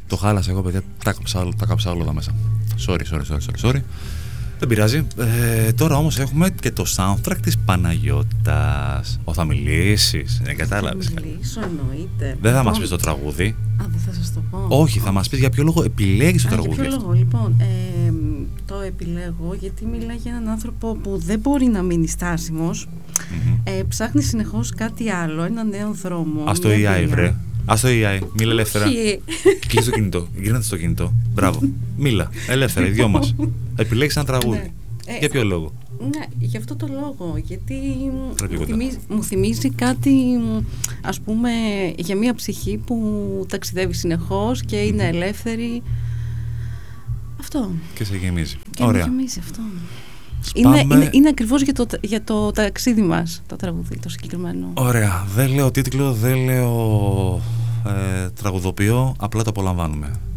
Το χάλασα εγώ, παιδιά. Τα κάψα όλα εδώ μέσα. Sorry. Δεν πειράζει. Τώρα όμως έχουμε και το soundtrack της Παναγιώτας. Θα μιλήσεις, δεν κατάλαβες. Θα μιλήσω, εννοείται. Δεν θα μας πεις το τραγούδι. Α, δεν θα σας το πω. Όχι, θα μας πεις για ποιο λόγο επιλέγεις το τραγούδι. Για ποιο λόγο, λοιπόν. Το επιλέγω γιατί μιλάει για έναν άνθρωπο που δεν μπορεί να μείνει στάσιμος. Ψάχνει συνεχώς κάτι άλλο, ένα νέο δρόμο. Ας το AI, βρε. Ας το AI, μίλα ελεύθερα. Κλείς το κινητό, γυρνάτε στο κινητό. Μπράβο. Μίλα, ελεύθερα, οι δυο μας. Επιλέγεις ένα τραγούδι. Ναι. Για ποιο λόγο? Ναι, για αυτό το λόγο. Γιατί μου θυμίζει κάτι, ας πούμε, για μια ψυχή που ταξιδεύει συνεχώς και είναι ελεύθερη. Αυτό. Και σε γεμίζει. Και ωραία. Με γεμίζει αυτό. Σπάμε... Είναι ακριβώς για το ταξίδι μας το τραγούδι, το συγκεκριμένο. Ωραία. Δεν λέω τίτλο, δεν λέω τραγουδοποιώ, απλά το απολαμβάνουμε.